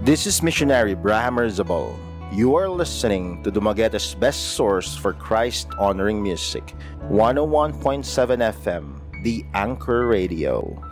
This is missionary Braham Zabal. You are listening to Dumagueta's best source for Christ-honoring music, 101.7 FM, The Anchor Radio.